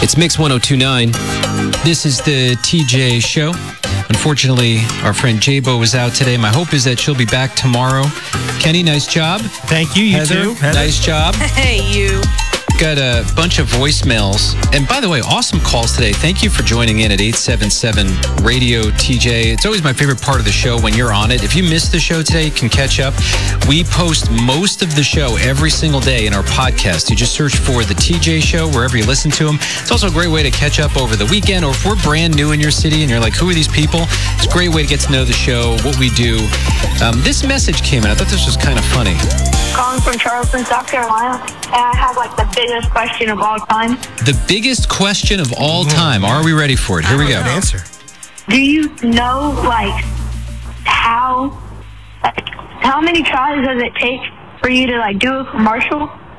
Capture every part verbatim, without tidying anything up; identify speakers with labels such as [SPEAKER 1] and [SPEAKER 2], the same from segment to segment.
[SPEAKER 1] It's Mix one oh two point nine. This is the T J Show. Unfortunately, our friend J-Bo was out today. My hope is that she'll be back tomorrow. Kenny, nice job.
[SPEAKER 2] Thank you. You
[SPEAKER 1] Heather,
[SPEAKER 2] too. Heather.
[SPEAKER 1] Nice job.
[SPEAKER 3] Hey, you.
[SPEAKER 1] Got a bunch of voicemails. And by the way, awesome calls today. Thank you for joining in at eight seven seven radio T J. It's always my favorite part of the show when you're on it. If you missed the show today, you can catch up. We post most of the show every single day in our podcast. You just search for the T J Show wherever you listen to them. It's also a great way to catch up over the weekend, or if we're brand new in your city and you're like, who are these people? It's a great way to get to know the show, what we do. Um, this message came in. I thought this was kind of funny.
[SPEAKER 4] Calling from Charleston, South Carolina, and I have like the biggest question of all time.
[SPEAKER 1] The biggest question of all time. Are we ready for it? Here we go.
[SPEAKER 2] Good answer.
[SPEAKER 4] Do you know like how like how many tries does it take for you to like do a commercial?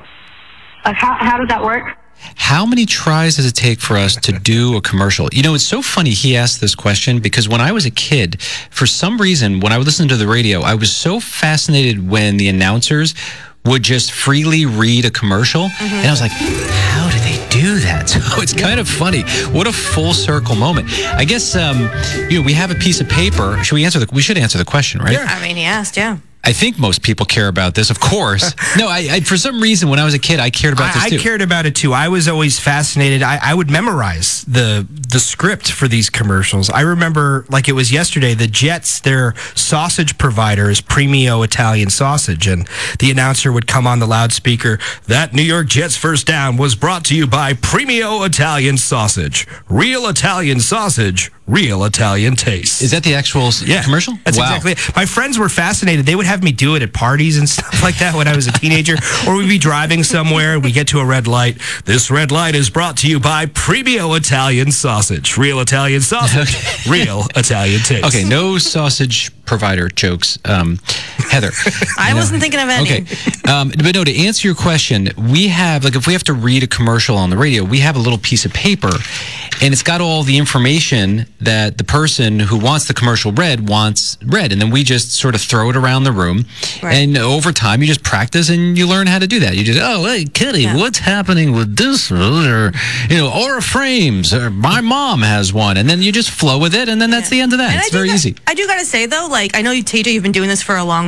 [SPEAKER 4] Like how how does that work?
[SPEAKER 1] How many tries does it take for us to do a commercial? You know, it's so funny he asked this question because when I was a kid, for some reason, when I would listen to the radio, I was so fascinated when the announcers would just freely read a commercial. Mm-hmm. And I was like, how do they do that? So it's kind of funny. What a full circle moment. I guess, um, you know, we have a piece of paper. Should we answer the, we should answer the question, right?
[SPEAKER 3] Yeah. I mean, he asked, yeah.
[SPEAKER 1] I think most people care about this, of course. No, I, I for some reason, when I was a kid, I cared about
[SPEAKER 2] I,
[SPEAKER 1] this too.
[SPEAKER 2] I cared about it too. I was always fascinated. I, I would memorize the the script for these commercials. I remember, like it was yesterday, the Jets, their sausage provider is Premio Italian Sausage, and the announcer would come on the loudspeaker, that New York Jets first down was brought to you by Premio Italian Sausage. Real Italian sausage, real Italian taste.
[SPEAKER 1] Is that the actual
[SPEAKER 2] yeah,
[SPEAKER 1] commercial?
[SPEAKER 2] That's
[SPEAKER 1] wow.
[SPEAKER 2] exactly it. My friends were fascinated. They would have me do it at parties and stuff like that when I was a teenager. Or we'd be driving somewhere and we get to a red light. This red light is brought to you by Premio Italian Sausage. Real Italian sausage.
[SPEAKER 1] Okay.
[SPEAKER 2] Real Italian taste.
[SPEAKER 1] Okay, no sausage provider jokes. Um, Heather.
[SPEAKER 3] I
[SPEAKER 1] you know.
[SPEAKER 3] wasn't thinking of any.
[SPEAKER 1] Okay. Um, but no, to answer your question, we have, like, if we have to read a commercial on the radio, we have a little piece of paper, and it's got all the information that the person who wants the commercial read wants read. And then we just sort of throw it around the room.
[SPEAKER 3] Right.
[SPEAKER 1] And over time, you just practice and you learn how to do that. You just, oh, hey, Kitty,
[SPEAKER 3] Yeah.
[SPEAKER 1] what's happening with this? Or, you know, Aura Frames, or my mom has one. And then you just flow with it, and then that's
[SPEAKER 3] Yeah.
[SPEAKER 1] the end of that.
[SPEAKER 3] And
[SPEAKER 1] It's
[SPEAKER 3] I do
[SPEAKER 1] very
[SPEAKER 3] got-
[SPEAKER 1] easy.
[SPEAKER 3] I do got to say, though, like, I know you, T J, you've been doing this for a long